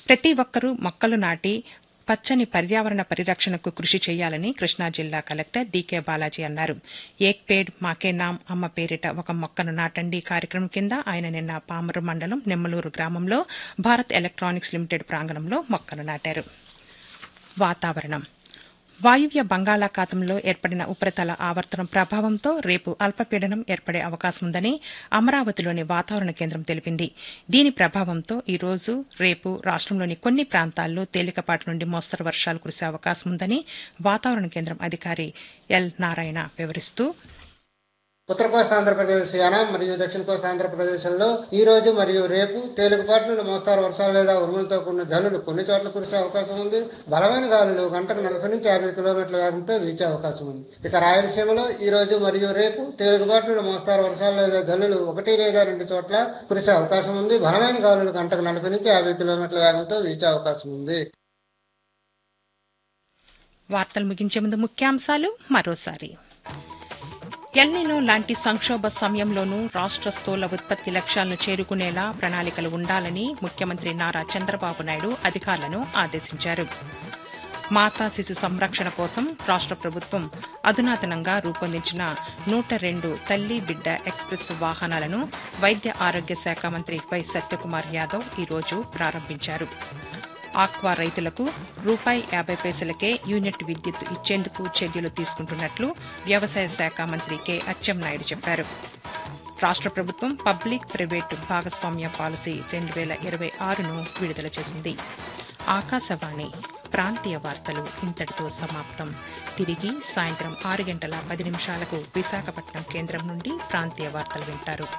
ప్రతి ఒక్కరూ మొక్కలు నాటి పచ్చని పర్యావరణ పరిరక్షణకు కృషి చేయాలని కృష్ణా జిల్లా కలెక్టర్ డీకే బాలాజీ అన్నారు. ఏక్ పేడ్ మాకే నామ్ అమ్మ పేరిట ఒక మొక్కను నాటండి కార్యక్రమం కింద ఆయన నిన్న పామరు మండలం నెమ్మలూరు గ్రామంలో భారత్ ఎలక్ట్రానిక్స్ లిమిటెడ్ ప్రాంగణంలో మొక్కను నాటారు. వాతావరణం. వాయువ్య బంగాళాఖాతంలో ఏర్పడిన ఉపరితల ఆవర్తనం ప్రభావంతో రేపు అల్పపీడనం ఏర్పడే అవకాశం ఉందని అమరావతిలోని వాతావరణ కేంద్రం తెలిపింది. దీని ప్రభావంతో ఈ రోజు రేపు రాష్ట్రంలోని కొన్ని ప్రాంతాల్లో తేలికపాటి నుండి మోస్తరు వర్షాలు కురిసే అవకాశం ఉందని వాతావరణ కేంద్రం అధికారి ఎల్ నారాయణ వివరిస్తూ, ఉత్తర కోస్తా ఆంధ్రప్రదేశ్, యానాం మరియు దక్షిణ కోస్తా ఆంధ్రప్రదేశ్లో ఈ రోజు మరియు రేపు తేలికపాటి నుండి మోస్తారు వర్షాలు లేదా ఉరుములతో కూడిన జల్లులు కొన్ని చోట్ల కురిసే అవకాశం ఉంది. బలమైన గాలులు గంటకు 40 నుంచి 50 కిలోమీటర్ల వేగంతో వీచే అవకాశం ఉంది. ఇక రాయలసీమలో ఈ రోజు మరియు రేపు తేలికపాటి నుండి మోస్తారు వర్షాలు లేదా జల్లులు 1 లేదా 2 చోట్ల కురిసే అవకాశం ఉంది. బలమైన గాలులు గంటకు 40 నుంచి 50 కిలోమీటర్ల వేగంతో వీచే అవకాశం ఉంది. వార్తలు ముగించే ముందు ముఖ్యాంశాలు మరోసారి. ఎల్నినో లాంటి సంక్షోభ సమయంలోనూ రాష్ట్ర స్థూల ఉత్పత్తి లక్ష్యాలను చేరుకునేలా ప్రణాళికలు ఉండాలని ముఖ్యమంత్రి నారా చంద్రబాబు నాయుడు అధికారులను ఆదేశించారు. మాతా శిశు సంరక్షణ కోసం రాష్ట్ర ప్రభుత్వం అధునాతనంగా రూపొందించిన 102 తల్లి బిడ్డ ఎక్స్ప్రెస్ వాహనాలను వైద్య ఆరోగ్య శాఖ మంత్రి వై సత్యకుమార్ యాదవ్ ఈరోజు ప్రారంభించారు. ఆక్వా రైతులకు ₹50 యూనిట్ విద్యుత్ ఇచ్చేందుకు చర్యలు తీసుకుంటున్నట్లు వ్యవసాయ శాఖ మంత్రి కె అచ్చెన్నాయుడు చెప్పారు. రాష్ట్ర ప్రభుత్వం పబ్లిక్ ప్రైవేటు భాగస్వామ్య పాలసీ 2026ను విడుదల చేసింది. ఆకాశవాణి ప్రాంతీయ వార్తలు ఇంతటితో సమాప్తం. తిరిగి సాయంత్రం 6:10 విశాఖపట్నం కేంద్రం నుండి ప్రాంతీయ వార్తలు వింటారు.